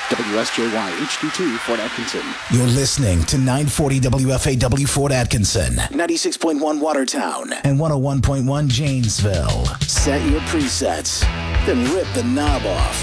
WSJY HD2 Fort Atkinson. You're listening to 940 WFAW Fort Atkinson, 96.1 Watertown, and 101.1 Janesville. Set your presets, then rip the knob off.